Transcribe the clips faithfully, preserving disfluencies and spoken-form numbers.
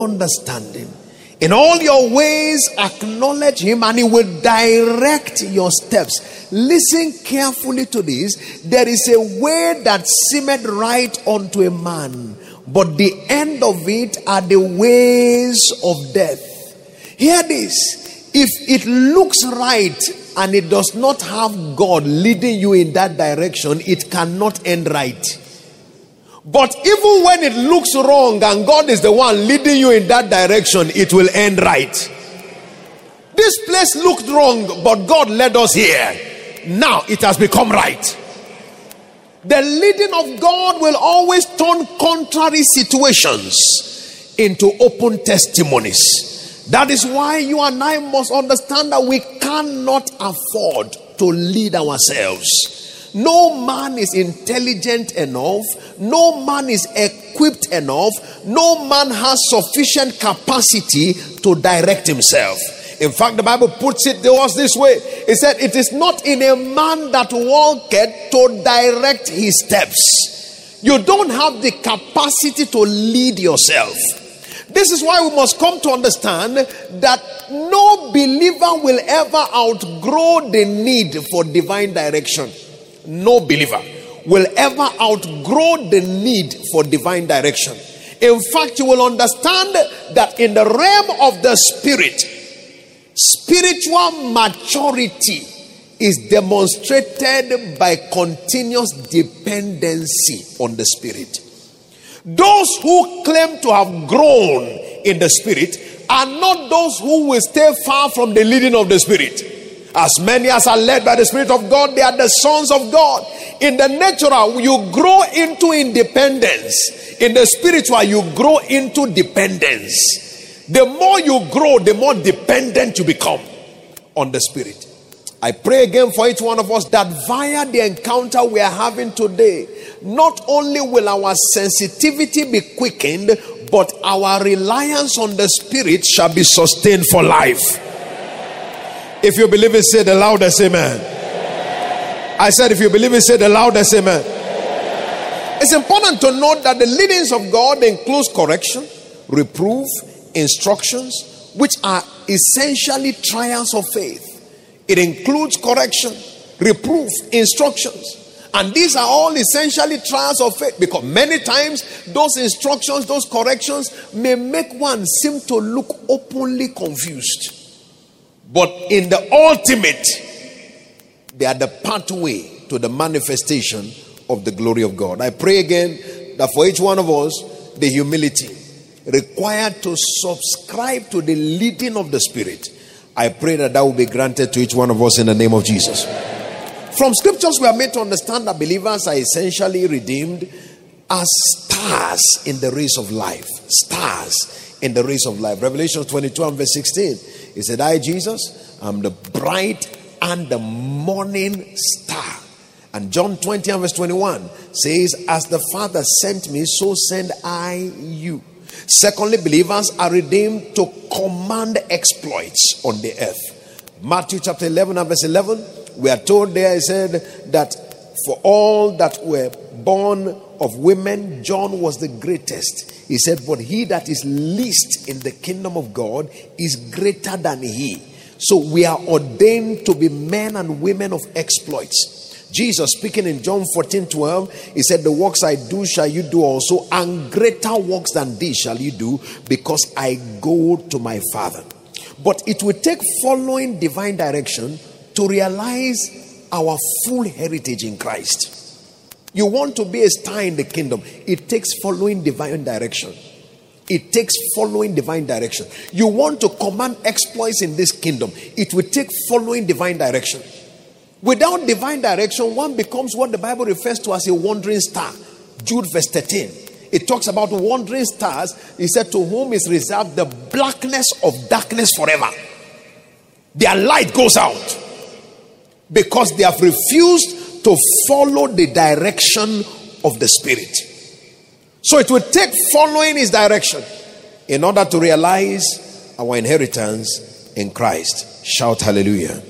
understanding. In all your ways, acknowledge him, and he will direct your steps. Listen carefully to this. There is a way that seemeth right unto a man, but the end of it are the ways of death. Hear this. If it looks right and it does not have God leading you in that direction, it cannot end right. But even when it looks wrong and God is the one leading you in that direction, it will end right. This place looked wrong, but God led us here. Now it has become right. The leading of God will always turn contrary situations into open testimonies. That is why you and I must understand that we cannot afford to lead ourselves. No man is intelligent enough. No man is equipped enough. No man has sufficient capacity to direct himself. In fact, the Bible puts it to us this way. It said, it is not in a man that walketh to direct his steps. You don't have the capacity to lead yourself. This is why we must come to understand that no believer will ever outgrow the need for divine direction. No believer will ever outgrow the need for divine direction. In fact, you will understand that in the realm of the spirit, spiritual maturity is demonstrated by continuous dependency on the spirit. Those who claim to have grown in the spirit are not those who will stay far from the leading of the spirit. As many as are led by the Spirit of God, they are the sons of God. In the natural, you grow into independence. In the spiritual, you grow into dependence. The more you grow, the more dependent you become on the Spirit. I pray again for each one of us that via the encounter we are having today, not only will our sensitivity be quickened, but our reliance on the Spirit shall be sustained for life. If you believe it, say the loudest amen. I said, if you believe it, say the loudest amen. It's important to note that the leadings of God includes correction, reproof, instructions, which are essentially trials of faith. It includes correction, reproof, instructions. And these are all essentially trials of faith, because many times those instructions, those corrections may make one seem to look openly confused. But in the ultimate, they are the pathway to the manifestation of the glory of God. I pray again that for each one of us, the humility required to subscribe to the leading of the Spirit, I pray that that will be granted to each one of us in the name of Jesus. From scriptures, we are made to understand that believers are essentially redeemed as stars in the race of life. Stars in the race of life. Revelation twenty-two and verse sixteen. He said, I, Jesus, am the bright and the morning star. And John twenty and verse twenty-one says, as the Father sent me, so send I you. Secondly, believers are redeemed to command exploits on the earth. Matthew chapter eleven and verse eleven, we are told there, he said that for all that were born of women, John was the greatest. He said, but he that is least in the kingdom of God is greater than he. So we are ordained to be men and women of exploits. Jesus speaking in John fourteen twelve, he said, the works I do shall you do also, and greater works than these shall you do, because I go to my Father. But it will take following divine direction to realize our full heritage in Christ. You want to be a star in the kingdom, it takes following divine direction. It takes following divine direction. You want to command exploits in this kingdom, it will take following divine direction. Without divine direction, one becomes what the Bible refers to as a wandering star. Jude verse thirteen. It talks about wandering stars. He said, to whom is reserved the blackness of darkness forever. Their light goes out because they have refused to follow the direction of the Spirit. So it will take following his direction in order to realize our inheritance in Christ. Shout hallelujah.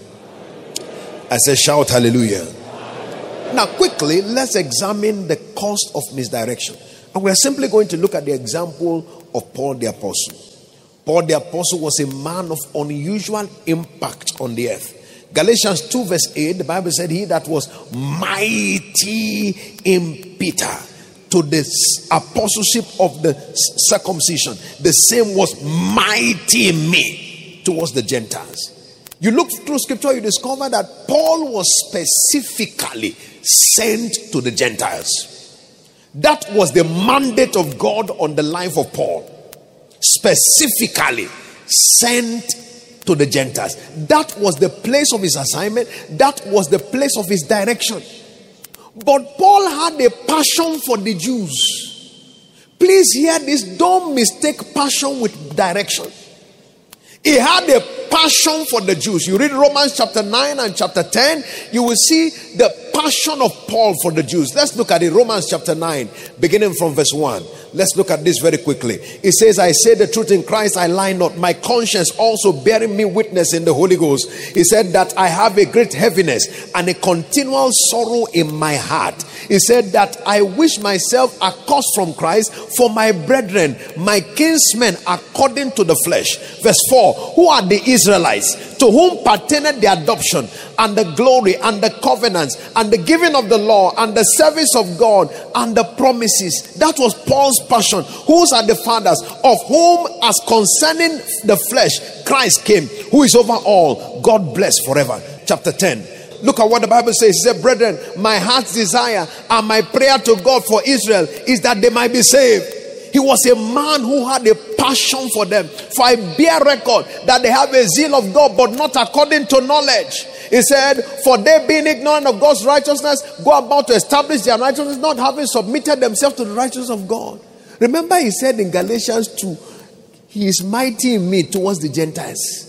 I said shout hallelujah. Now quickly, let's examine the cost of misdirection. And we are simply going to look at the example of Paul the Apostle. Paul the Apostle was a man of unusual impact on the earth. Galatians two verse eight, the Bible said, he that was mighty in Peter to the apostleship of the circumcision, the same was mighty in me towards the Gentiles. You look through scripture, you discover that Paul was specifically sent to the Gentiles. That was the mandate of God on the life of Paul. Specifically sent to the Gentiles. That was the place of his assignment. That was the place of his direction. But Paul had a passion for the Jews. Please hear this. Don't mistake passion with direction. He had a passion for the Jews. You read Romans chapter nine and chapter ten, you will see the passion of Paul for the Jews. Let's look at it. Romans chapter nine, beginning from verse one. Let's look at this very quickly. It says, I say the truth in Christ, I lie not. My conscience also bearing me witness in the Holy Ghost. He said that I have a great heaviness and a continual sorrow in my heart. He said that I wish myself accursed from Christ for my brethren, my kinsmen according to the flesh. Verse four, who are the Israelites, to whom pertained the adoption and the glory and the covenants and the giving of the law and the service of God and the promises. That was Paul's passion. Whose are the fathers, of whom as concerning the flesh Christ came, who is over all, God bless forever. Chapter ten. Look at what the Bible says. It said, brethren, my heart's desire and my prayer to God for Israel is that they might be saved. He was a man who had a passion for them. For I bear record that they have a zeal of God, but not according to knowledge. He said, for they being ignorant of God's righteousness, go about to establish their righteousness, not having submitted themselves to the righteousness of God. Remember, he said in Galatians two, he is mighty in me towards the Gentiles,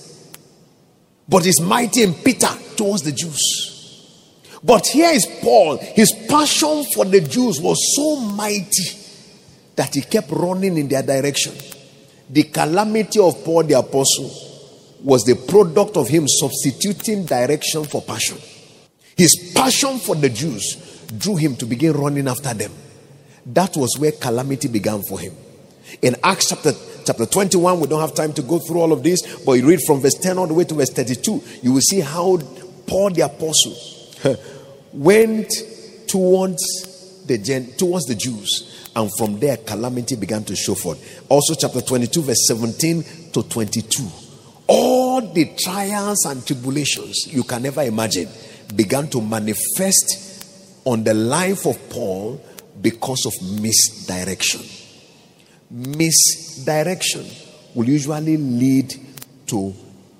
but he's mighty in Peter towards the Jews. But here is Paul. His passion for the Jews was so mighty that he kept running in their direction. The calamity of Paul the Apostle was the product of him substituting direction for passion. His passion for the Jews drew him to begin running after them. That was where calamity began for him. In Acts chapter, chapter twenty-one, we don't have time to go through all of this, but you read from verse ten all the way to verse thirty-two, you will see how Paul the Apostle went towards the, gen, towards the Jews. And from there, calamity began to show forth. Also, chapter twenty-two, verse seventeen to twenty-two. All the trials and tribulations you can ever imagine began to manifest on the life of Paul because of misdirection. Misdirection will usually lead to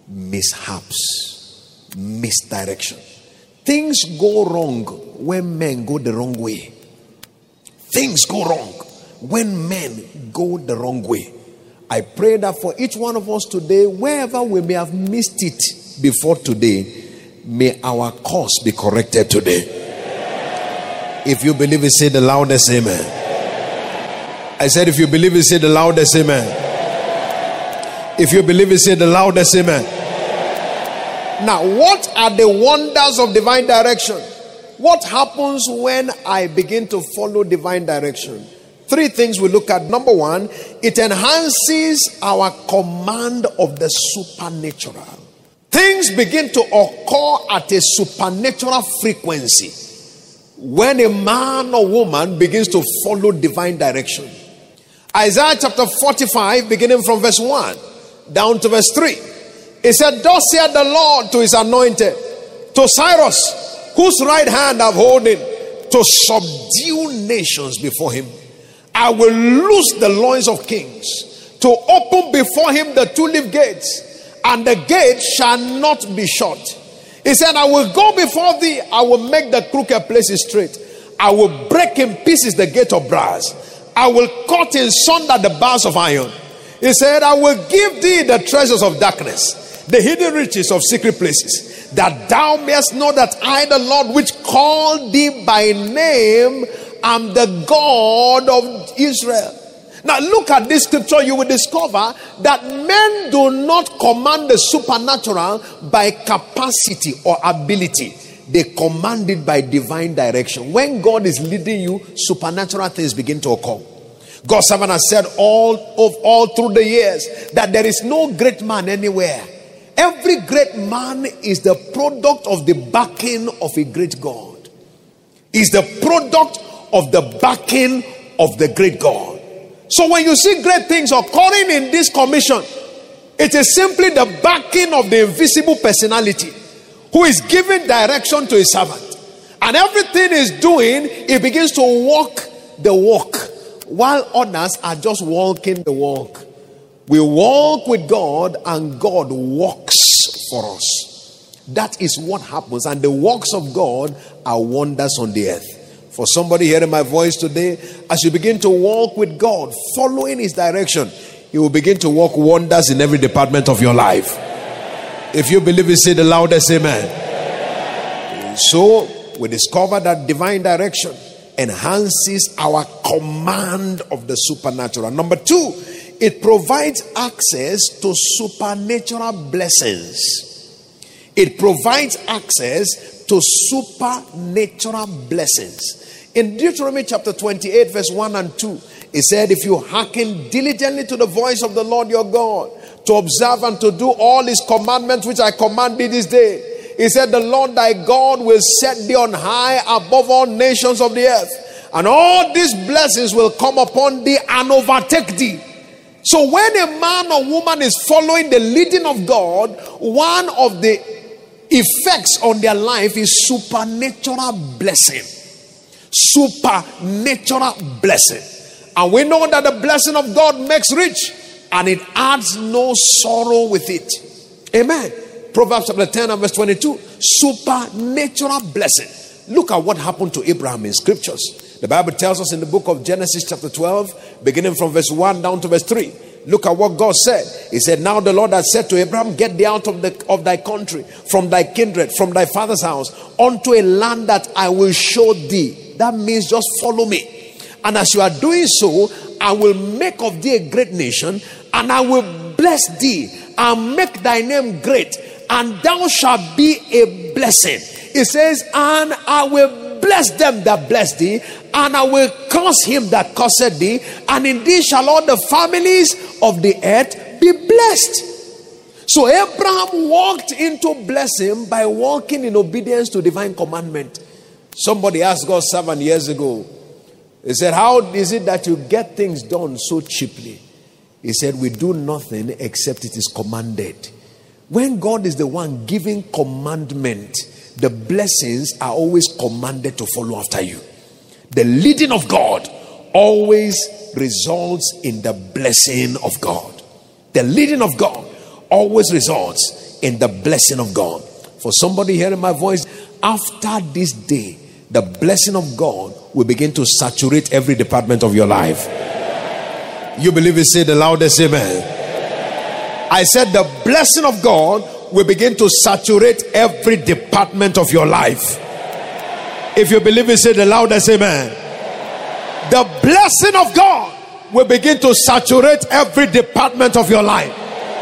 mishaps. Misdirection. Things go wrong when men go the wrong way. Things go wrong when men go the wrong way. I pray that for each one of us today, wherever we may have missed it before today, may our course be corrected today. If you believe it, say the loudest amen. I said, if you believe it, say the loudest amen. If you believe it, say the loudest amen. Now, what are the wonders of divine direction? What happens when I begin to follow divine direction? Three things we look at. Number one, it enhances our command of the supernatural. Things begin to occur at a supernatural frequency when a man or woman begins to follow divine direction. Isaiah chapter forty-five, beginning from verse one down to verse three. It said, thus saith the Lord to his anointed, to Cyrus, whose right hand I've holden, to subdue nations before him. I will loose the loins of kings, to open before him the two-leaf gates, and the gate shall not be shut. He said, I will go before thee, I will make the crooked places straight. I will break in pieces the gate of brass. I will cut in sunder the bars of iron. He said, I will give thee the treasures of darkness, the hidden riches of secret places, that thou mayest know that I, the Lord, which called thee by name, am the God of Israel. Now look at this scripture, you will discover that men do not command the supernatural by capacity or ability. They command it by divine direction. When God is leading you, supernatural things begin to occur. God's servant has said all of all through the years that there is no great man anywhere. Every great man is the product of the backing of a great God. Is the product of the backing of the great God. So when you see great things occurring in this commission, it is simply the backing of the invisible personality who is giving direction to his servant. And everything he's doing, he begins to walk the walk, while others are just walking the walk. We walk with God and God walks for us. That is what happens. And the works of God are wonders on the earth. For somebody hearing my voice today, as you begin to walk with God, following his direction, you will begin to work wonders in every department of your life. If you believe it, say the loudest amen. So we discover that divine direction enhances our command of the supernatural. Number two, it provides access to supernatural blessings. It provides access to supernatural blessings. In Deuteronomy chapter twenty-eight, verse one and two, it said, if you hearken diligently to the voice of the Lord your God, to observe and to do all his commandments which I command thee this day, he said, the Lord thy God will set thee on high above all nations of the earth, and all these blessings will come upon thee and overtake thee. So when a man or woman is following the leading of God, one of the effects on their life is supernatural blessing. Supernatural blessing. And we know that the blessing of God makes rich, and it adds no sorrow with it. Amen. Proverbs chapter ten and verse twenty-two. Supernatural blessing. Look at what happened to Abraham in scriptures. The Bible tells us in the book of Genesis chapter twelve, beginning from verse one down to verse three. Look at what God said. He said, now the Lord has said to Abraham, get thee out of the of thy country, from thy kindred, from thy father's house, unto a land that I will show thee. That means just follow me. And as you are doing so, I will make of thee a great nation, and I will bless thee, and make thy name great, and thou shalt be a blessing. It says, and I will bless them that bless thee, and I will curse him that curseth thee, and in thee shall all the families of the earth be blessed. So Abraham walked into blessing by walking in obedience to divine commandment. Somebody asked God's servant years ago, he said, how is it that you get things done so cheaply? He said, we do nothing except it is commanded. When God is the one giving commandment, the blessings are always commanded to follow after you. The leading of God always results in the blessing of God. The leading of God always results in the blessing of God. For somebody hearing my voice, after this day, the blessing of God will begin to saturate every department of your life. You believe it? Say the loudest amen. I said the blessing of God will begin to saturate every department of your life. If you believe it, say the loudest amen. The blessing of God will begin to saturate every department of your life.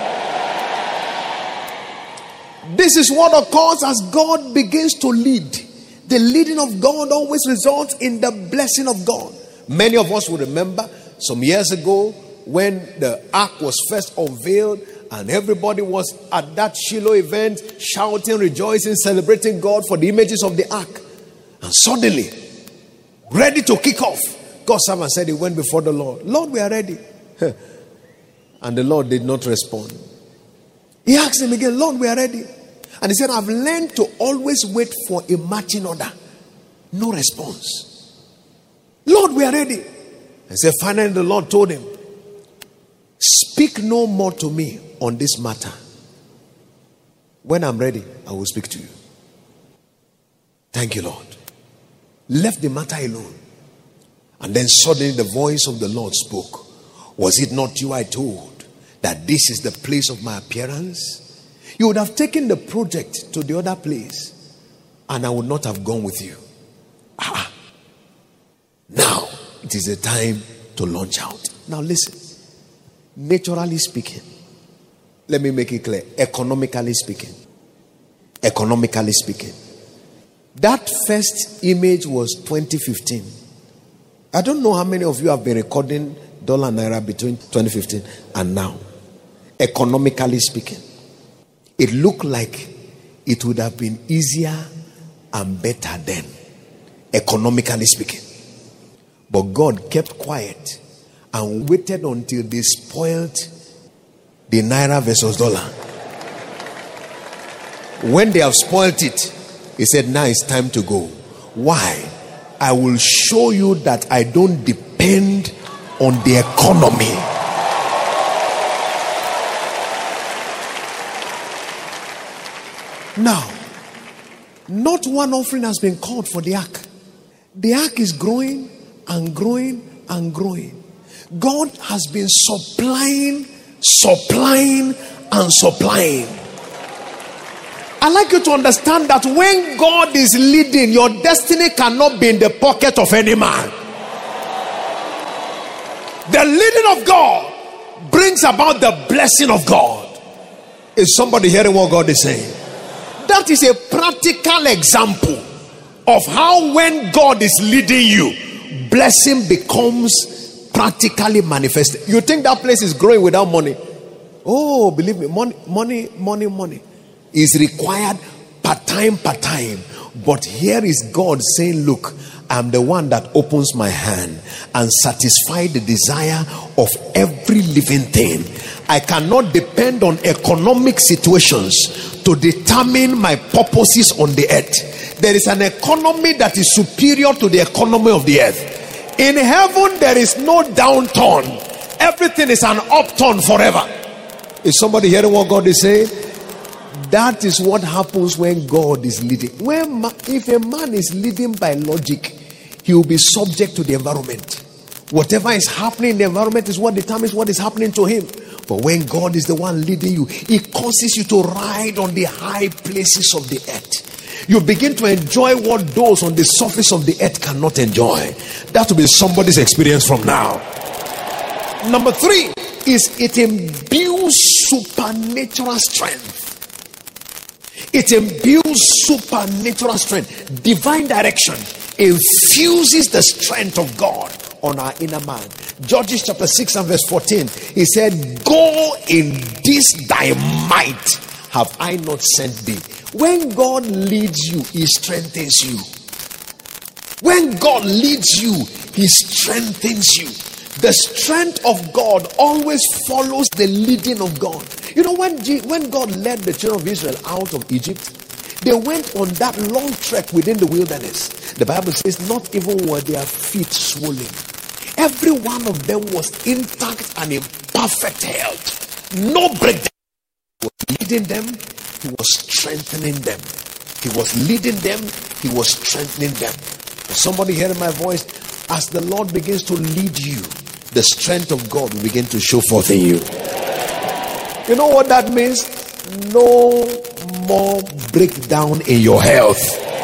This is what occurs as God begins to lead. The leading of God always results in the blessing of God. Many of us will remember some years ago when the ark was first unveiled, and everybody was at that Shiloh event shouting, rejoicing, celebrating God for the images of the ark. And suddenly, ready to kick off, God's servant said he went before the Lord. Lord, we are ready. And the Lord did not respond. He asked him again, Lord, we are ready. And he said, I've learned to always wait for a marching order. No response. Lord, we are ready. And said, finally the Lord told him, speak no more to me on this matter. When I'm ready, I will speak to you. Thank you, Lord. Left the matter alone. And then suddenly the voice of the Lord spoke. Was it not you I told that this is the place of my appearance? You would have taken the project to the other place, and I would not have gone with you. Ah, now it is the time to launch out. Now listen. Naturally speaking, let me make it clear. Economically speaking, economically speaking, that first image was twenty fifteen. I don't know how many of you have been recording dollar naira between twenty fifteen and now, economically speaking, it looked like it would have been easier and better then, economically speaking. But God kept quiet and waited until they spoiled the naira versus dollar. When they have spoiled it, he said, now it's time to go. Why? I will show you that I don't depend on the economy. Now, not one offering has been called for the ark. The ark is growing and growing and growing. God has been supplying, supplying, and supplying. I like you to understand that when God is leading, your destiny cannot be in the pocket of any man. The leading of God brings about the blessing of God. Is somebody hearing what God is saying? That is a practical example of how when God is leading you, blessing becomes practically manifested. You think that place is growing without money? Oh, believe me, money, money, money, money is required per time, per time. But here is God saying, look, I'm the one that opens my hand and satisfy the desire of every living thing. I cannot depend on economic situations to determine my purposes on the earth. There is an economy that is superior to the economy of the earth. In heaven, there is no downturn. Everything is an upturn forever. Is somebody hearing what God is saying? That is what happens when God is leading. When if a man is leading by logic, he will be subject to the environment. Whatever is happening in the environment is what determines what is happening to him. But when God is the one leading you, He causes you to ride on the high places of the earth. You begin to enjoy what those on the surface of the earth cannot enjoy. That will be somebody's experience from now. Number three is it imbues supernatural strength. It imbues supernatural strength. Divine direction infuses the strength of God on our inner man. Judges chapter six and verse fourteen. He said, go in this thy might have I not sent thee. When God leads you, He strengthens you. When God leads you, He strengthens you. The strength of God always follows the leading of God. You know, when, G- when God led the children of Israel out of Egypt, they went on that long trek within the wilderness. The Bible says not even were their feet swollen. Every one of them was intact and in perfect health. No breakdown. He was leading them. He was strengthening them. He was leading them. He was strengthening them. Somebody hearing my voice, as the Lord begins to lead you, the strength of God will begin to show forth in you. You know what that means? No more breakdown in your health.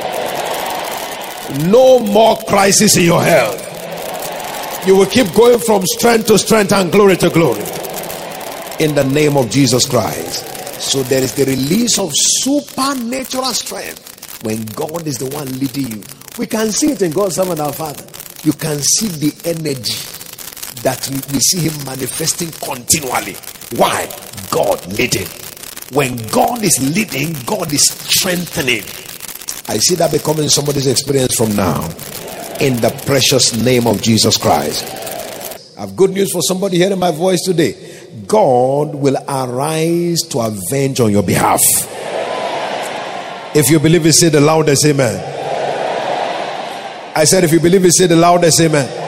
No more crisis in your health. You will keep going from strength to strength and glory to glory. In the name of Jesus Christ. So there is the release of supernatural strength when God is the one leading you. We can see it in God's servant our Father. You can see the energy that we, we see Him manifesting continually. Why? God leading. When God is leading, God is strengthening. I see that becoming somebody's experience from now. In the precious name of Jesus Christ. I have good news for somebody hearing my voice today. God will arise to avenge on your behalf. If you believe it, say the loudest amen. I said if you believe it, say the loudest amen.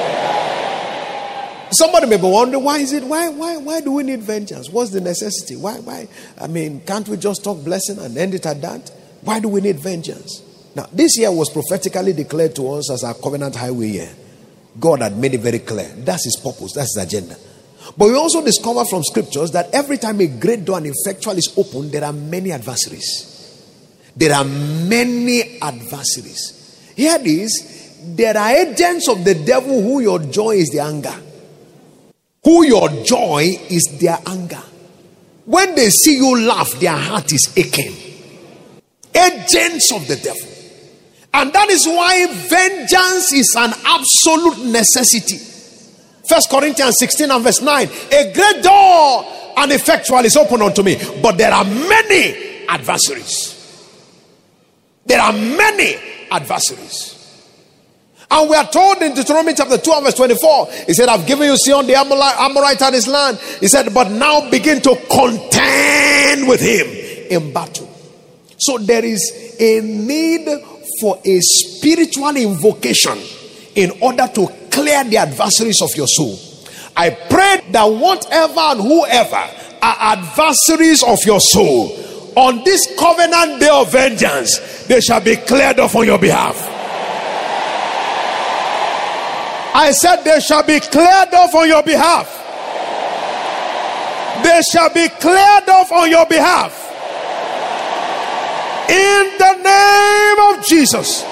Somebody may be wondering, why is it, why, why, why do we need vengeance? What's the necessity? Why, why? I mean, can't we just talk blessing and end it at that? Why do we need vengeance? Now, this year was prophetically declared to us as our covenant highway year. God had made it very clear. That's His purpose. That's His agenda. But we also discover from scriptures that every time a great door and effectual is opened, there are many adversaries. There are many adversaries. Here it is. There are agents of the devil who your joy is the anger. Who your joy is their anger. When they see you laugh, their heart is aching. Agents of the devil. And that is why vengeance is an absolute necessity. First Corinthians sixteen and verse nine. A great door and effectual is open unto me, but there are many adversaries. There are many adversaries. And we are told in Deuteronomy chapter two and verse twenty-four, he said, I've given you Sihon the Amorite and his land. He said, but now begin to contend with him in battle. So there is a need for a spiritual invocation in order to clear the adversaries of your soul. I pray that whatever and whoever are adversaries of your soul, on this covenant day of vengeance, they shall be cleared off on your behalf. I said they shall be cleared off on your behalf. They shall be cleared off on your behalf. In the name of Jesus.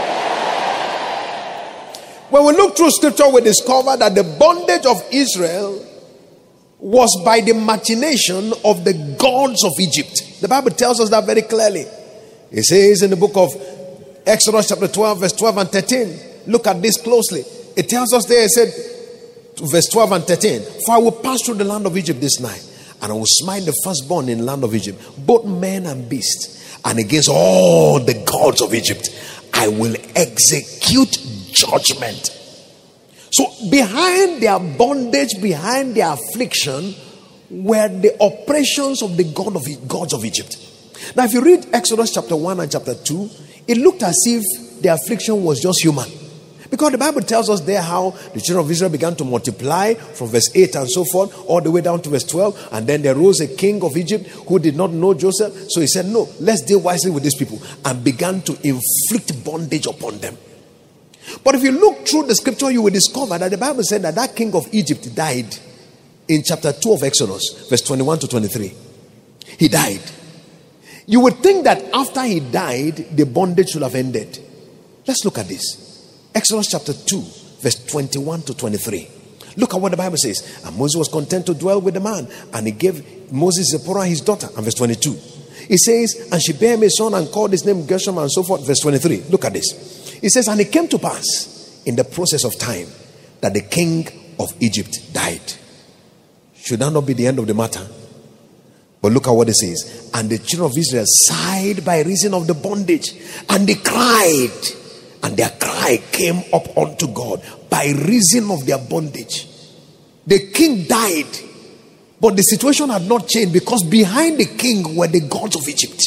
When we look through scripture, we discover that the bondage of Israel was by the machination of the gods of Egypt. The Bible tells us that very clearly. It says in the book of Exodus chapter twelve, verse twelve and thirteen. Look at this closely. It tells us there, it said, verse twelve and thirteen. For I will pass through the land of Egypt this night, and I will smite the firstborn in the land of Egypt, both men and beasts. And against all the gods of Egypt, I will execute judgment. So behind their bondage, behind their affliction, were the oppressions of the god of gods of Egypt. Now, if you read Exodus chapter one and chapter two, it looked as if the affliction was just human. Because the Bible tells us there how the children of Israel began to multiply from verse eight and so forth, all the way down to verse twelve. And then there rose a king of Egypt who did not know Joseph. So he said, no, let's deal wisely with these people. And began to inflict bondage upon them. But if you look through the scripture, you will discover that the Bible said that that king of Egypt died in chapter two of Exodus, verse twenty-one to twenty-three. He died. You would think that after he died, the bondage should have ended. Let's look at this. Exodus chapter two, verse twenty-one to twenty-three. Look at what the Bible says. And Moses was content to dwell with the man, and he gave Moses Zipporah his daughter. And verse twenty-two, it says, and she bare him a son and called his name Gershom, and so forth. Verse twenty-three, look at this. It says, and it came to pass in the process of time that the king of Egypt died. Should that not be the end of the matter? But look at what it says. And the children of Israel sighed by reason of the bondage, and they cried. And their cry came up unto God by reason of their bondage. The king died, but the situation had not changed, because behind the king were the gods of Egypt.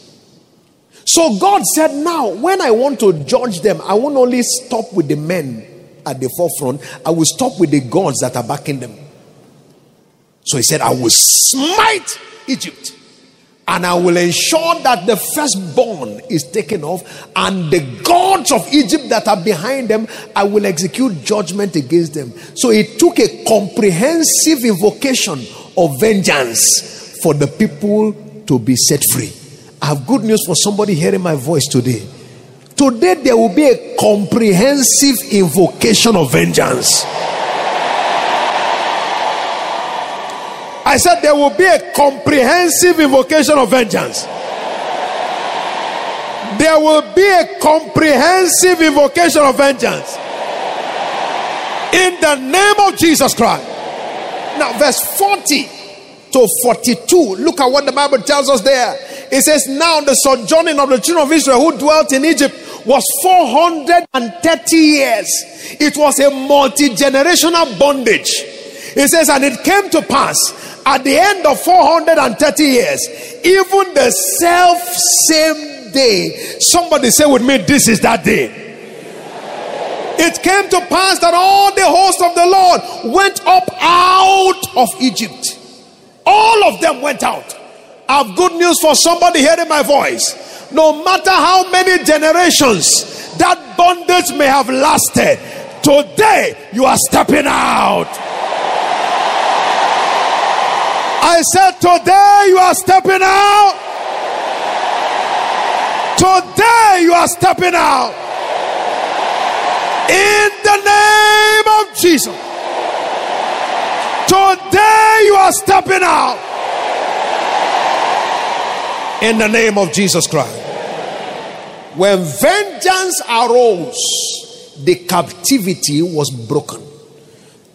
So God said, now when I want to judge them, I won't only stop with the men at the forefront, I will stop with the gods that are backing them. So he said, I will smite Egypt, and I will ensure that the firstborn is taken off, and the gods of Egypt that are behind them, I will execute judgment against them. So it took a comprehensive invocation of vengeance for the people to be set free. I have good news for somebody hearing my voice today. Today there will be a comprehensive invocation of vengeance. I said there will be a comprehensive invocation of vengeance. There will be a comprehensive invocation of vengeance. In the name of Jesus Christ. Now verse forty to forty-two. Look at what the Bible tells us there. It says, now the sojourning of the children of Israel who dwelt in Egypt was four hundred thirty years. It was a multi-generational bondage. It says, and it came to pass at the end of four hundred thirty years, even the self same day. Somebody say with me, this is that day. It came to pass that all the host of the Lord went up out of Egypt. All of them went out. I have good news for somebody hearing my voice. No matter how many generations that bondage may have lasted, today you are stepping out. I said today you are stepping out. Today you are stepping out. In the name of Jesus. Today you are stepping out. In the name of Jesus Christ. When vengeance arose, the captivity was broken.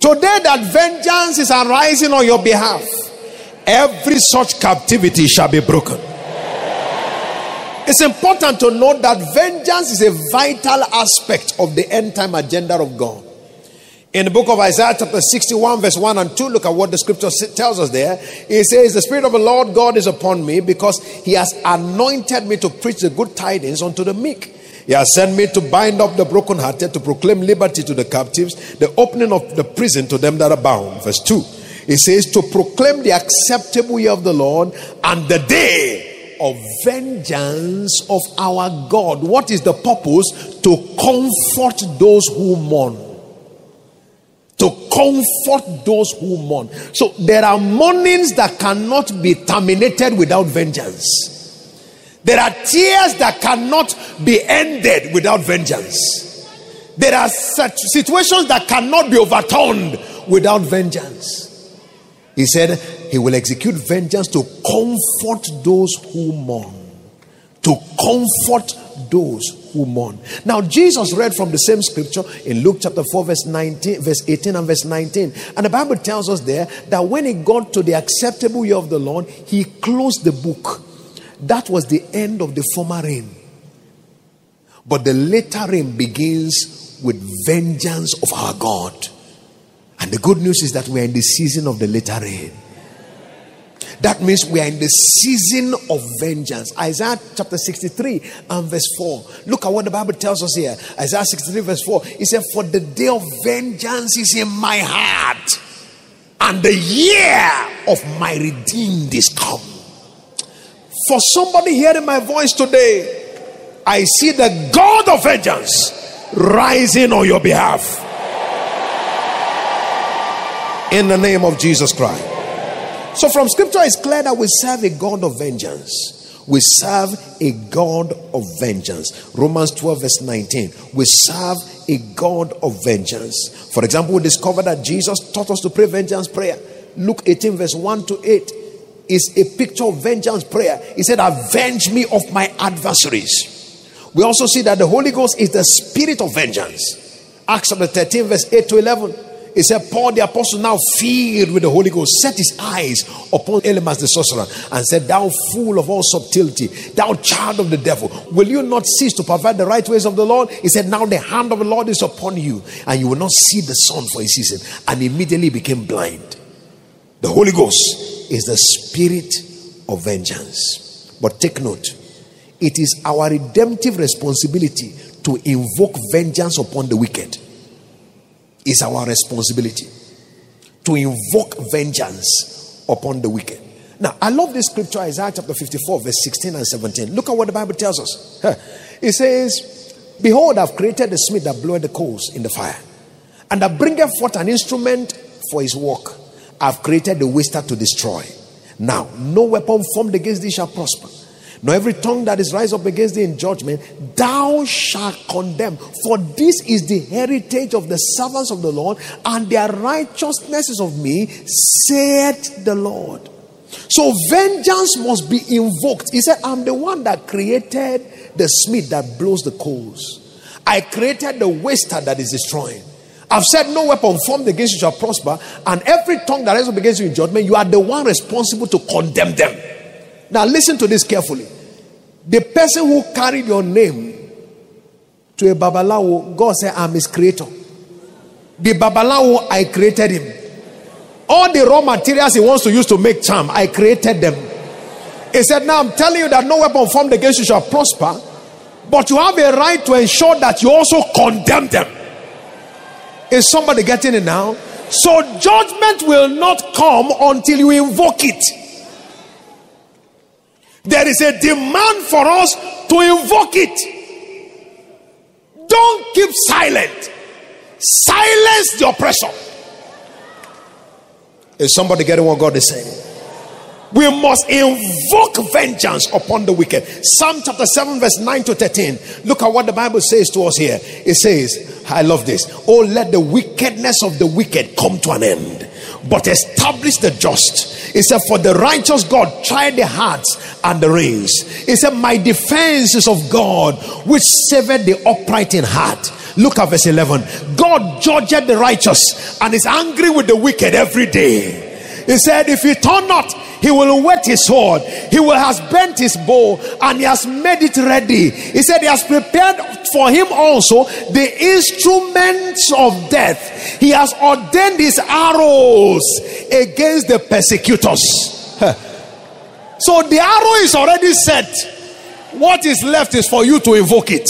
Today that vengeance is arising on your behalf, every such captivity shall be broken. It's important to note that vengeance is a vital aspect of the end time agenda of God. In the book of Isaiah chapter sixty-one verse one and two, look at what the scripture tells us there. It says, the Spirit of the Lord God is upon me, because he has anointed me to preach the good tidings unto the meek. He has sent me to bind up the brokenhearted, to proclaim liberty to the captives, the opening of the prison to them that are bound. Verse two, it says, to proclaim the acceptable year of the Lord and the day of vengeance of our God. What is the purpose? To comfort those who mourn. To comfort those who mourn. So there are mournings that cannot be terminated without vengeance. There are tears that cannot be ended without vengeance. There are such situations that cannot be overturned without vengeance. He said he will execute vengeance to comfort those who mourn. To comfort those who mourn. Now Jesus read from the same scripture in Luke chapter four verse nineteen, verse eighteen and verse nineteen. And the Bible tells us there that when he got to the acceptable year of the Lord, he closed the book. That was the end of the former reign. But the later reign begins with vengeance of our God. And the good news is that we are in the season of the later rain. That means we are in the season of vengeance. Isaiah chapter sixty-three and verse four. Look at what the Bible tells us here. Isaiah sixty-three verse four. It said, for the day of vengeance is in my heart, and the year of my redeemed is come. For somebody hearing my voice today, I see the God of vengeance rising on your behalf. In the name of Jesus Christ. So from scripture it's clear that we serve a God of vengeance. We serve a God of vengeance. Romans twelve verse nineteen. We serve a God of vengeance. For example, we discover that Jesus taught us to pray vengeance prayer. Luke eighteen verse one to eight is a picture of vengeance prayer. He said, avenge me of my adversaries. We also see that the Holy Ghost is the spirit of vengeance. Acts chapter thirteen verse eight to eleven. He said, Paul the apostle, now filled with the Holy Ghost, set his eyes upon Elymas the sorcerer and said, thou fool of all subtlety, thou child of the devil, will you not cease to pervert the right ways of the Lord? He said, now the hand of the Lord is upon you, and you will not see the sun for a season. And immediately became blind. The Holy Ghost is the spirit of vengeance. But take note, it is our redemptive responsibility to invoke vengeance upon the wicked. Is our responsibility to invoke vengeance upon the wicked. Now, I love this scripture, Isaiah chapter fifty-four, verse sixteen and seventeen. Look at what the Bible tells us. It says, behold, I've created the smith that bloweth the coals in the fire, and that bringeth forth an instrument for his work. I've created the waster to destroy. Now, no weapon formed against thee shall prosper, nor every tongue that is raised up against thee in judgment thou shalt condemn. For this is the heritage of the servants of the Lord, and their righteousness is of me, saith the Lord. So vengeance must be invoked. He said, I'm the one that created the smith that blows the coals. I created the waster that is destroying. I've said no weapon formed against you shall prosper, and every tongue that rises up against you in judgment, you are the one responsible to condemn them. Now listen to this carefully. The person who carried your name to a babalawo, God said, I'm his creator. The babalawo, I created him. All the raw materials he wants to use to make charm, I created them. He said, now I'm telling you that no weapon formed against you shall prosper, but you have a right to ensure that you also condemn them. Is somebody getting it now? So judgment will not come until you invoke it. There is a demand for us to invoke it. Don't keep silent. Silence the oppressor. Is somebody getting what God is saying? We must invoke vengeance upon the wicked. Psalm chapter seven verse nine to thirteen. Look at what the Bible says to us here. It says, I love this. Oh, let the wickedness of the wicked come to an end, but establish the just. It said, for the righteous God tried the hearts and the reins. It said, my defense is of God, which saved the upright in heart. Look at verse eleven. God judgeth the righteous and is angry with the wicked every day. He said, if he turn not, he will whet his sword. He will has bent his bow and he has made it ready. He said he has prepared for him also the instruments of death. He has ordained his arrows against the persecutors. So the arrow is already set. What is left is for you to invoke it.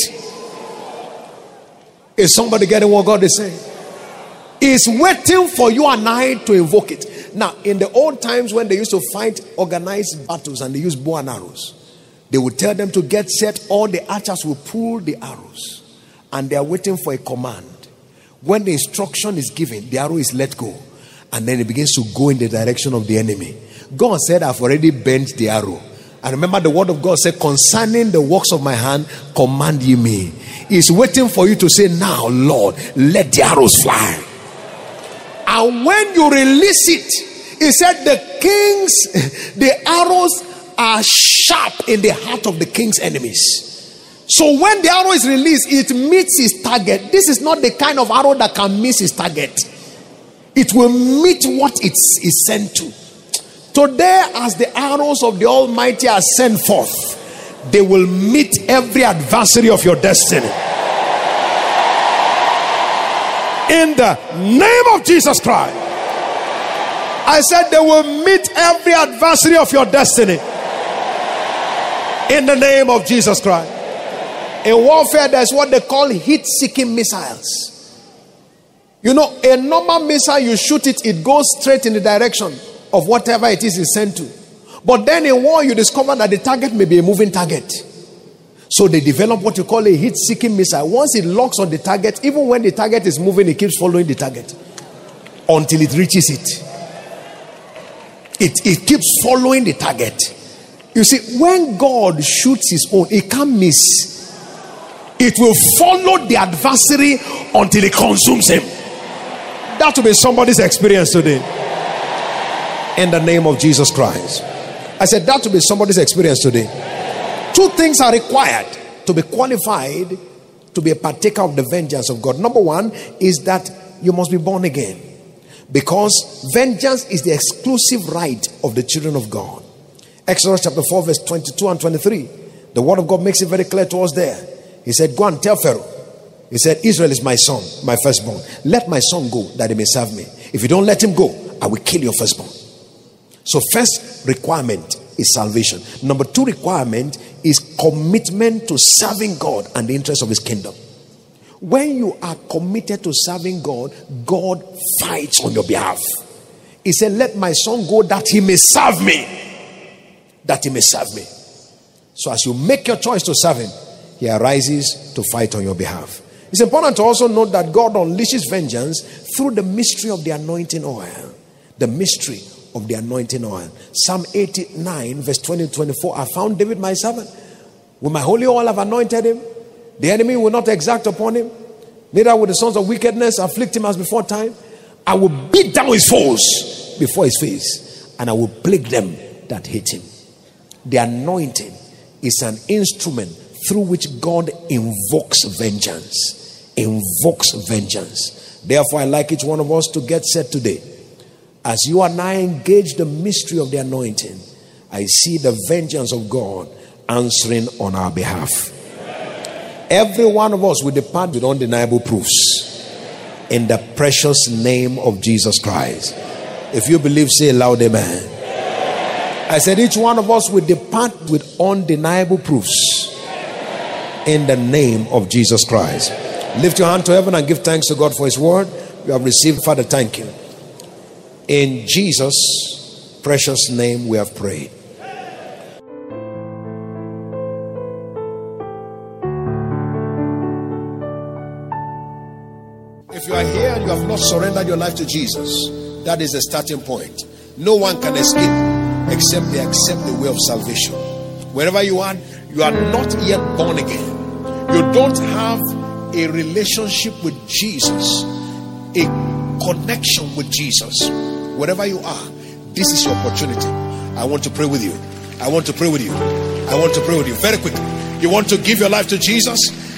Is somebody getting what God is saying? He's waiting for you and I to invoke it. Now, in the old times when they used to fight organized battles and they used bow and arrows, they would tell them to get set. All the archers will pull the arrows and they are waiting for a command. When the instruction is given, the arrow is let go and then it begins to go in the direction of the enemy. God said, I've already bent the arrow. And remember, the word of God said, concerning the works of my hand, command ye me. He's waiting for you to say, now, Lord, let the arrows fly. And when you release it, he said, the king's, the arrows are sharp in the heart of the king's enemies. So when the arrow is released, it meets his target. This is not the kind of arrow that can miss his target. It will meet what it is sent to. Today, as the arrows of the Almighty are sent forth, they will meet every adversary of your destiny. In the name of Jesus Christ. I said they will meet every adversary of your destiny. In the name of Jesus Christ. In warfare, there's what they call heat-seeking missiles. You know, a normal missile, you shoot it, it goes straight in the direction of whatever it is it's sent to. But then in war, you discover that the target may be a moving target. So they develop what you call a heat-seeking missile. Once it locks on the target, even when the target is moving, it keeps following the target until it reaches it. It, it keeps following the target. You see, when God shoots his own, it can't miss. It will follow the adversary until it consumes him. That will be somebody's experience today. In the name of Jesus Christ. I said that will be somebody's experience today. Two things are required to be qualified to be a partaker of the vengeance of God. Number one is that you must be born again. Because vengeance is the exclusive right of the children of God. Exodus chapter four verse twenty-two and twenty-three. The word of God makes it very clear to us there. He said, go and tell Pharaoh. He said, Israel is my son, my firstborn. Let my son go that he may serve me. If you don't let him go, I will kill your firstborn. So first requirement is salvation. Number two requirement is commitment to serving God and the interest of his kingdom. When you are committed to serving God, God fights on your behalf. He said, let my son go that he may serve me. That he may serve me. So as you make your choice to serve him, he arises to fight on your behalf. It's important to also note that God unleashes vengeance through the mystery of the anointing oil. The mystery of the anointing oil. Psalm eighty-nine verse twenty to twenty-four. I found David my servant. With my holy oil have anointed him. The enemy will not exact upon him. Neither will the sons of wickedness afflict him as before time. I will beat down his foes before his face, and I will plague them that hate him. The anointing is an instrument through which God invokes vengeance. Invokes vengeance. Therefore, I like each one of us to get set today. As you and I engage the mystery of the anointing, I see the vengeance of God answering on our behalf. Every one of us will depart with undeniable proofs. In the precious name of Jesus Christ. If you believe, say loud amen. I said each one of us will depart with undeniable proofs. In the name of Jesus Christ. Lift your hand to heaven and give thanks to God for his word. You have received. Father, thank you. In Jesus' precious name we have prayed. If you are here and you have not surrendered your life to Jesus, that is the starting point. No one can escape except they accept the way of salvation. Wherever you are, you are not yet born again. You don't have a relationship with Jesus, a connection with Jesus. Wherever you are, this is your opportunity. I want to pray with you. I want to pray with you. I want to pray with you very quickly. You want to give your life to Jesus?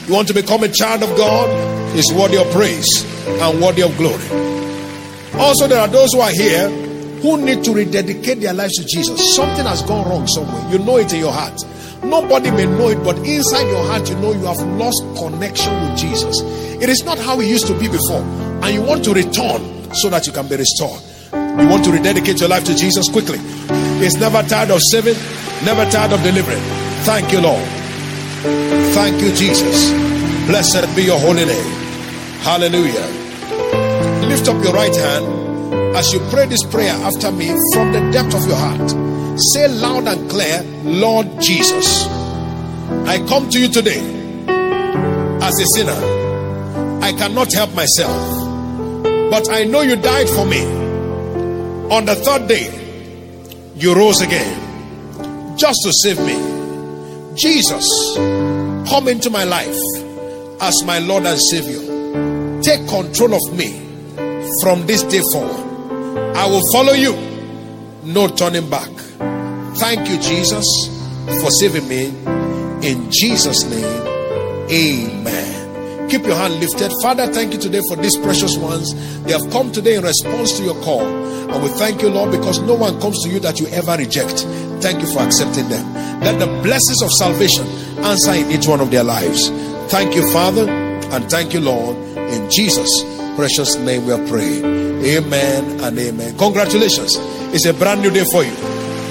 You want to become a child of God? It's worthy of praise and worthy of glory. Also, there are those who are here who need to rededicate their lives to Jesus. Something has gone wrong somewhere. You know it in your heart. Nobody may know it, but inside your heart, you know you have lost connection with Jesus. It is not how it used to be before. And you want to return so that you can be restored. You want to rededicate your life to Jesus quickly. He's never tired of saving, never tired of delivering. Thank you, Lord. Thank you, Jesus. Blessed be your holy name. Hallelujah. Lift up your right hand as you pray this prayer after me from the depth of your heart. Say loud and clear, Lord Jesus, I come to you today as a sinner. I cannot help myself, but I know you died for me. On the third day, you rose again just to save me. Jesus, come into my life as my Lord and Savior. Take control of me from this day forward. I will follow you, no turning back. Thank you, Jesus, for saving me. In Jesus' name, amen. Keep your hand lifted. Father, thank you today for these precious ones. They have come today in response to your call. And we thank you, Lord, because no one comes to you that you ever reject. Thank you for accepting them. Let the blessings of salvation answer in each one of their lives. Thank you, Father, and thank you, Lord. In Jesus' precious name we have prayed. Amen and amen. Congratulations. It's a brand new day for you.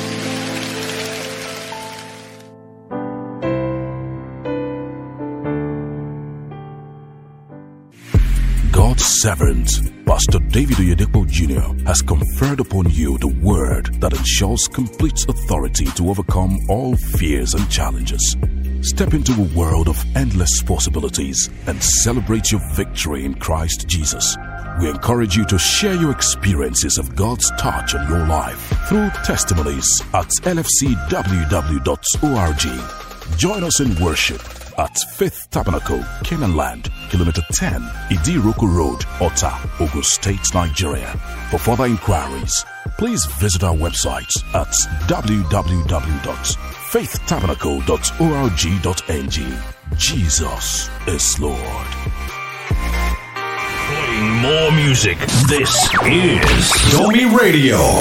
God's servant, Pastor David Oyedepo Junior, has conferred upon you the word that ensures complete authority to overcome all fears and challenges. Step into a world of endless possibilities and celebrate your victory in Christ Jesus. We encourage you to share your experiences of God's touch on your life through testimonies at l f c w w dot org. Join us in worship at Faith Tabernacle, Canaan Land, Kilometer ten, Idiroko Road, Ota, Ogun State, Nigeria. For further inquiries, please visit our website at w w w dot faith tabernacle dot org dot n g. Jesus is Lord. Playing more music. This is Domi Radio.